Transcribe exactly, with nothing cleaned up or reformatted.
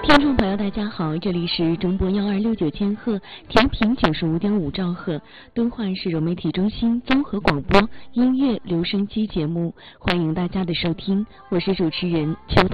听众朋友，大家好，这里是中波幺二六九千赫，调频九十五点五兆赫，敦煌市融媒体中心综合广播音乐留声机节目，欢迎大家的收听，我是主持人秋